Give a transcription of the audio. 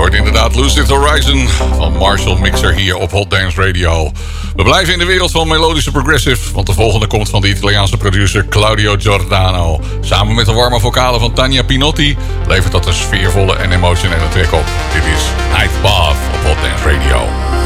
hoort inderdaad Lucid Horizon van Marshall Mixer hier op Hot Dance Radio. We blijven in de wereld van melodische progressive, want de volgende komt van de Italiaanse producer Claudio Giordano. Samen met de warme vocalen van Tania Pinotti levert dat een sfeervolle en emotionele track op. Dit is Night Bath op Hot Dance Radio.